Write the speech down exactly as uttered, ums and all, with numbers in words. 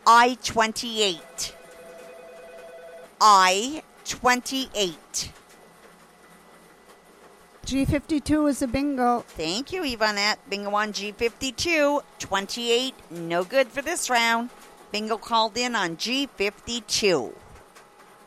I twenty-eight. I twenty-eight. G fifty-two is a bingo. Thank you, Yvonette. Bingo on G fifty-two. twenty-eight, no good for this round. Bingo called in on G fifty-two.